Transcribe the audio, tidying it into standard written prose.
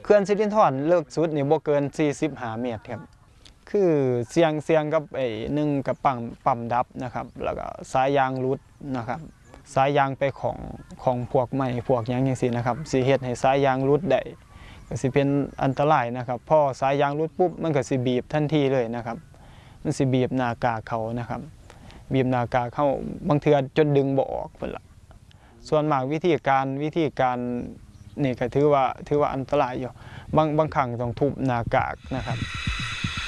เขื่อนสิรินธรเลิกสุดนี่บ่เกิน45เมตรครับคือเสียงกับหนึ่งกับปั๊มดับนะครับแล้วก็สายยางรุดนะครับสายยางไปของพวกไม้พวกหยังจังซี่นะครับสิเฮ็ดให้สายยางรุดได้ก็สิเป็นอันตรายนะครับพอสายยางรุดปุ๊บมันก็สิบีบทันทีเลยนะครับมันสิบีบหน้ากากเขานะครับบีบหน้ากากเขาบางเทื่อจนดึงบ่ออกพุ่นล่ะส่วนมากวิธีการนี่ก็ถือว่าอันตรายอยู่บางครั้งต้องทุบหน้ากากนะครับ